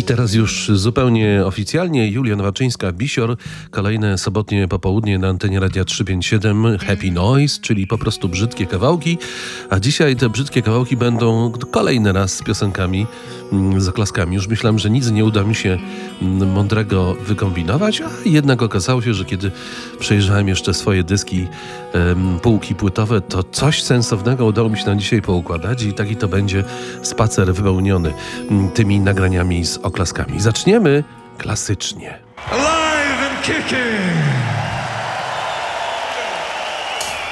Teraz już zupełnie oficjalnie Julia Nowaczyńska-Bisior. Kolejne sobotnie popołudnie na antenie Radia 357 Happy Noise, czyli po prostu brzydkie kawałki. A dzisiaj te brzydkie kawałki będą kolejny raz z piosenkami, z oklaskami. Już myślałem, że nic nie uda mi się mądrego wykombinować, a jednak okazało się, że kiedy przejrzałem jeszcze swoje dyski, półki płytowe, to coś sensownego udało mi się na dzisiaj poukładać i taki to będzie spacer wypełniony tymi nagraniami z oklaskami. Zaczniemy klasycznie. Alive and kicking!